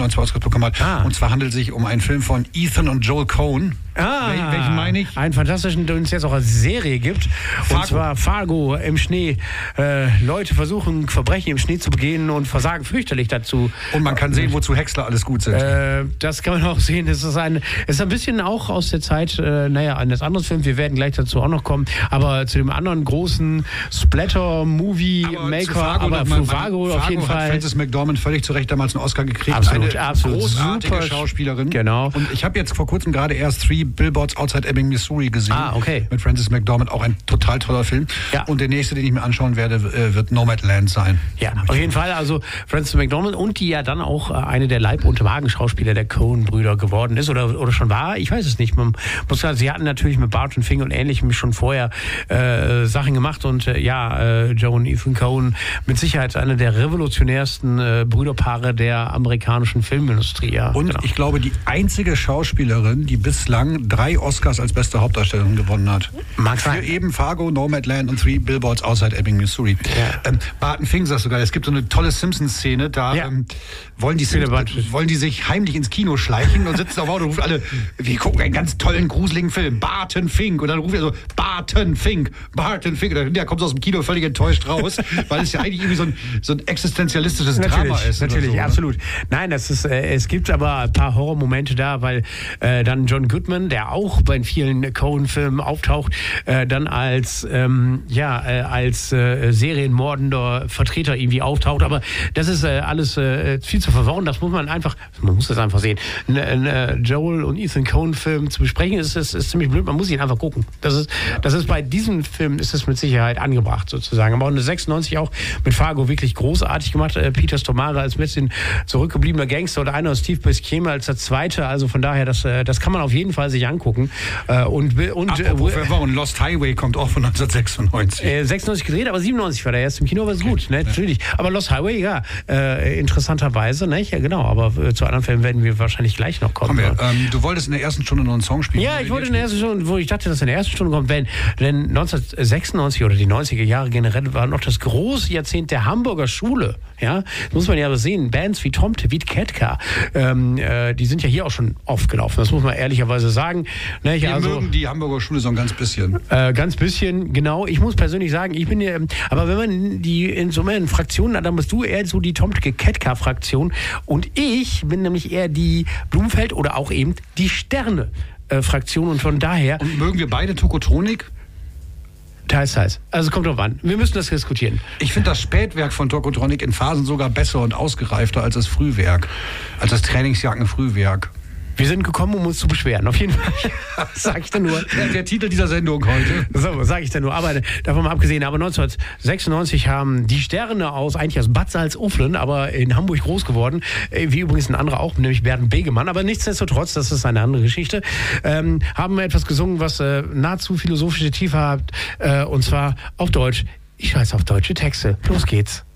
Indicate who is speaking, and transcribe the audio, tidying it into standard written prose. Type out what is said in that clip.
Speaker 1: und 2 Oscars bekommen hat. Und zwar handelt es sich um einen Film von Ethan und Joel Coen. Welchen meine ich?
Speaker 2: Einen fantastischen, den es jetzt auch als Serie gibt.
Speaker 1: Fargo.
Speaker 2: Und zwar Fargo im Schnee. Leute versuchen, Verbrechen im Schnee zu begehen und versagen fürchterlich dazu.
Speaker 1: Und man kann sehen, wozu Häcksler alles gut sind.
Speaker 2: Das kann man auch sehen. Es ist ein bisschen auch aus der Zeit, eines anderen Films. Wir werden gleich dazu auch noch kommen. Aber zu dem anderen großen Splatter-Movie-Maker. Aber für Fargo auf jeden Fall.
Speaker 1: Hat Frances McDormand völlig zu Recht damals einen Oscar gekriegt.
Speaker 2: Absolut,
Speaker 1: eine
Speaker 2: absolut.
Speaker 1: großartige
Speaker 2: Super
Speaker 1: Schauspielerin.
Speaker 2: Genau.
Speaker 1: Und ich habe jetzt vor kurzem gerade erst 3 Billboards Outside Ebbing, Missouri gesehen.
Speaker 2: Okay.
Speaker 1: Mit Frances McDormand, auch ein total toller Film.
Speaker 2: Ja.
Speaker 1: Und der nächste, den ich mir anschauen werde, wird Nomadland sein.
Speaker 2: Ja, auf jeden Fall. Also Frances McDormand und die ja dann auch eine der Leib- und Magenschauspieler der Coen-Brüder geworden ist oder schon war. Ich weiß es nicht. Man muss sagen, sie hatten natürlich mit Barton Fink und Ähnlichem schon vorher Sachen gemacht und Joe und Ethan Coen mit Sicherheit eine der revolutionärsten Brüderpaare der amerikanischen Filmindustrie. Ja,
Speaker 1: und ich glaube, die einzige Schauspielerin, die bislang 3 Oscars als beste Hauptdarstellerin gewonnen hat.
Speaker 2: Mag sein.
Speaker 1: Für eben Fargo, Nomadland und 3 Billboards Outside Ebbing, Missouri. Ja. Barton Fink sagt sogar, es gibt so eine tolle Simpsons-Szene, da wollen die sich heimlich ins Kino schleichen und sitzen auf Auto und rufen alle, wir gucken einen ganz tollen, gruseligen Film, Barton Fink. Und dann rufen wir so, Barton Fink. Und der kommt aus dem Kino völlig enttäuscht raus, weil es ja eigentlich irgendwie so ein existenzialistisches Drama ist.
Speaker 2: Natürlich,
Speaker 1: so,
Speaker 2: absolut. Nein, es gibt aber ein paar Horrormomente da, weil dann John Goodman, der auch bei vielen Coen-Filmen auftaucht, dann als serienmordender Vertreter irgendwie auftaucht. Aber das ist alles viel zu verworren. Man muss das einfach sehen. Joel und Ethan Coen-Film zu besprechen, ist ziemlich blöd. Man muss ihn einfach gucken. Das ist bei diesem Film ist es mit Sicherheit angebracht sozusagen. Aber auch eine 96 auch mit Fargo wirklich großartig gemacht. Peter Stormare als ein bisschen zurückgebliebener Gangster oder einer Steve Buscemi als der Zweite. Also von daher, das kann man auf jeden Fall sich angucken. Und
Speaker 1: Lost Highway kommt auch von 1996.
Speaker 2: 96 gedreht, aber 97 war der erst im Kino, aber ist gut, ne? Natürlich. Aber Lost Highway, interessanterweise, ne? Ja, genau. Aber zu anderen Filmen werden wir wahrscheinlich gleich noch kommen.
Speaker 1: Du wolltest in der ersten Stunde noch einen Song spielen.
Speaker 2: Ja, ich wollte in der ersten Stunde, wo ich dachte, dass in der ersten Stunde kommt, denn 1996 oder die 90er Jahre generell war noch das große Jahrzehnt der Hamburger Schule. Ja, das muss man ja aber sehen. Bands wie Tomte, wie Ketka, die sind ja hier auch schon aufgelaufen. Das muss man ehrlicherweise sagen. Ne,
Speaker 1: wir mögen die Hamburger Schule so ein ganz bisschen.
Speaker 2: Ganz bisschen, genau. Ich muss persönlich sagen, ich bin ja, aber wenn man die in so mehreren Fraktionen hat, dann bist du eher so die Tomte-Ketka-Fraktion und ich bin nämlich eher die Blumenfeld oder auch eben die Sterne-Fraktion und von daher...
Speaker 1: Und mögen wir beide Tokotronik?
Speaker 2: Teils. Also es kommt drauf an. Wir müssen das diskutieren.
Speaker 1: Ich finde das Spätwerk von Tokotronic in Phasen sogar besser und ausgereifter als das Frühwerk. Als das Trainingsjacken-Frühwerk.
Speaker 2: Wir sind gekommen, um uns zu beschweren, auf jeden Fall. Sag ich dann nur.
Speaker 1: Der Titel dieser Sendung heute.
Speaker 2: So, sag ich dann nur. Aber davon mal abgesehen, aber 1996 haben die Sterne eigentlich aus Bad Salzuflen, aber in Hamburg groß geworden, wie übrigens ein anderer auch, nämlich Bernd Begemann. Aber nichtsdestotrotz, das ist eine andere Geschichte, haben etwas gesungen, was nahezu philosophische Tiefe hat, und zwar auf Deutsch. Ich scheiß auf deutsche Texte. Los geht's.